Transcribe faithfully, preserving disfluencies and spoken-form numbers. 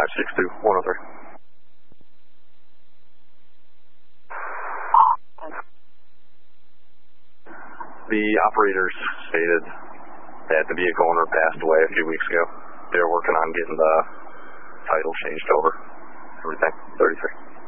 six two one oh three. The operators stated that the vehicle owner passed away a few weeks ago. They're working on getting the title changed over. Everything. thirty-three.